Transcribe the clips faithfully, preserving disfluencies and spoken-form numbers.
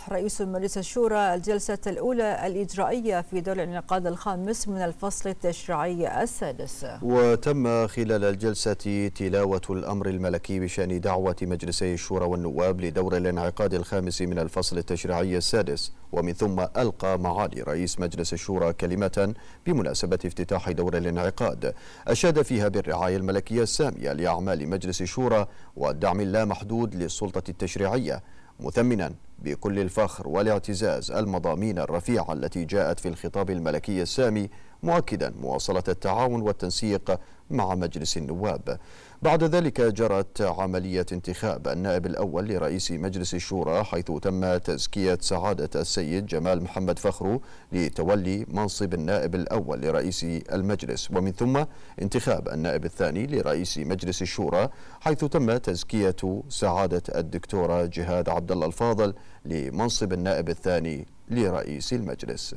افتتح رئيس مجلس الشورى الجلسة الأولى الإجرائية في دور الانعقاد الخامس من الفصل التشريعي السادس. وتم خلال الجلسة تلاوة الأمر الملكي بشأن دعوة مجلسي الشورى والنواب لدور الانعقاد الخامس من الفصل التشريعي السادس، ومن ثم ألقى معالي رئيس مجلس الشورى كلمة بمناسبة افتتاح دور الانعقاد أشاد فيها بالرعاية الملكية السامية لأعمال مجلس الشورى والدعم اللامحدود للسلطة التشريعية، مثمنا بكل الفخر والاعتزاز المضامين الرفيعة التي جاءت في الخطاب الملكي السامي، مؤكدا مواصلة التعاون والتنسيق مع مجلس النواب. بعد ذلك جرت عملية انتخاب النائب الأول لرئيس مجلس الشورى، حيث تم تزكية سعادة السيد جمال محمد فخرو لتولي منصب النائب الأول لرئيس المجلس، ومن ثم انتخاب النائب الثاني لرئيس مجلس الشورى، حيث تم تزكية سعادة الدكتورة جهاد عبد الله الفاضل لمنصب النائب الثاني لرئيس المجلس.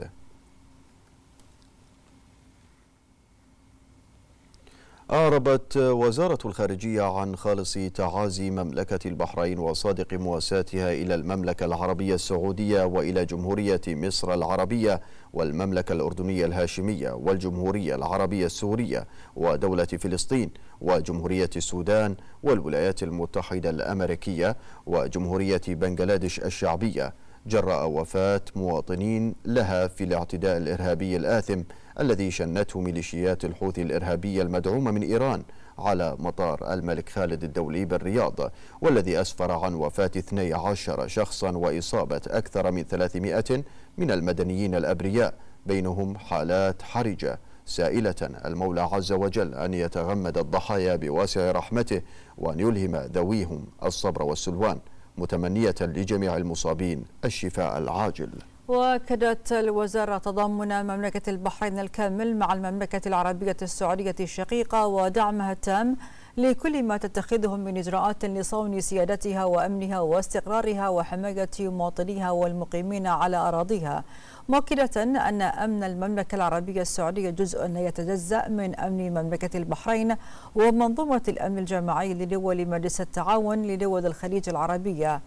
أعربت وزارة الخارجية عن خالص تعازي مملكة البحرين وصادق مواساتها إلى المملكة العربية السعودية وإلى جمهورية مصر العربية والمملكة الأردنية الهاشمية والجمهورية العربية السورية ودولة فلسطين وجمهورية السودان والولايات المتحدة الأمريكية وجمهورية بنغلاديش الشعبية جراء وفاة مواطنين لها في الاعتداء الإرهابي الآثم الذي شنته ميليشيات الحوثي الإرهابية المدعومة من إيران على مطار الملك خالد الدولي بالرياض، والذي أسفر عن وفاة اثني عشر شخصا وإصابة أكثر من ثلاثمائة من المدنيين الأبرياء، بينهم حالات حرجة، سائلة المولى عز وجل أن يتغمد الضحايا بواسع رحمته وأن يلهم ذويهم الصبر والسلوان، متمنية لجميع المصابين الشفاء العاجل. وأكدت الوزارة تضامن مملكة البحرين الكامل مع المملكة العربية السعودية الشقيقة ودعمها التام لكل ما تتخذه من إجراءات لصون سيادتها وأمنها واستقرارها وحماية مواطنيها والمقيمين على أراضيها، مؤكدة أن أمن المملكة العربية السعودية جزء لا يتجزأ من أمن مملكة البحرين ومنظومة الأمن الجماعي لدول مجلس التعاون لدول الخليج العربية.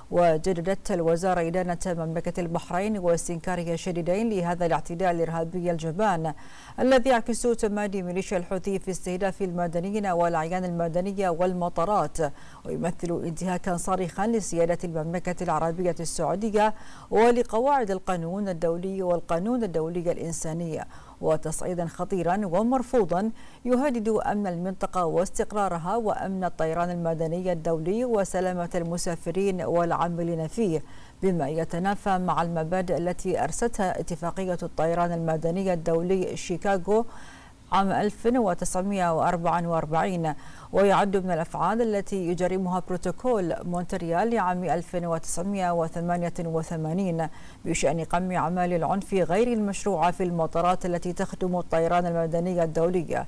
وجددت الوزارة إدانة مملكة البحرين واستنكارها الشديدين لهذا الاعتداء الإرهابي الجبان الذي يعكس تمادي ميليشيا الحوثي في استهداف المدنيين والأعيان المدنية والمطارات، ويمثل انتهاكا صارخا لسيادة المملكة العربية السعودية ولقواعد القانون الدولي والقانون الدولي الإنساني، وتصعيدا خطيرا ومرفوضا يهدد أمن المنطقة واستقرارها وأمن الطيران المدني الدولي وسلامة المسافرين والعاملين فيه، بما يتنافى مع المبادئ التي أرستها اتفاقية الطيران المدني الدولي شيكاغو عام ألف وتسعمائة وأربعة وأربعين، ويعد من الأفعال التي يجرمها بروتوكول مونتريال لعام ألف وتسعمائة وثمانية وثمانين بشأن قمع أعمال العنف غير المشروعة في المطارات التي تخدم الطيران المدني الدولي.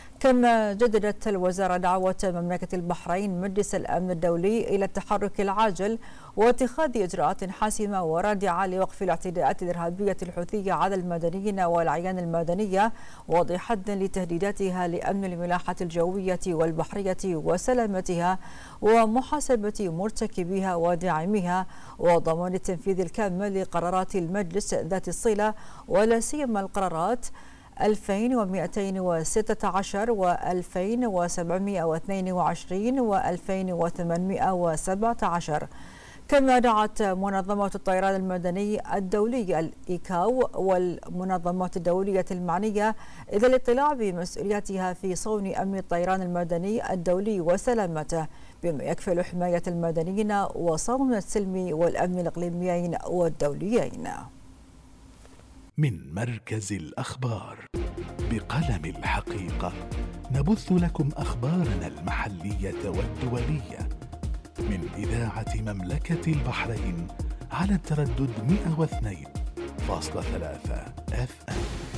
كما جددت الوزارة دعوة مملكة البحرين مجلس الأمن الدولي إلى التحرك العاجل واتخاذ إجراءات حاسمة ورادعة لوقف الاعتداءات الإرهابية الحوثية على المدنيين والأعيان المدنية ووضع حد لتهديداتها لأمن الملاحة الجوية والبحرية وسلامتها ومحاسبة مرتكبيها وداعميها وضمان التنفيذ الكامل لقرارات المجلس ذات الصلة ولا سيما القرارات ألفين ومئتين وستة عشر وألفين وسبعمائة واثنين وعشرين وألفين وثمانمائة وسبعة عشر. كما دعت منظمة الطيران المدني الدولي الإيكاو والمنظمات الدولية المعنية إلى الاطلاع بمسؤولياتها في صون أمن الطيران المدني الدولي وسلامته، بما يكفل حماية المدنيين وصون السلم والأمن الإقليميين والدوليين. من مركز الأخبار بقلم الحقيقة نبث لكم أخبارنا المحلية والدولية من إذاعة مملكة البحرين على التردد مئة واثنين فاصلة ثلاثة إف إم.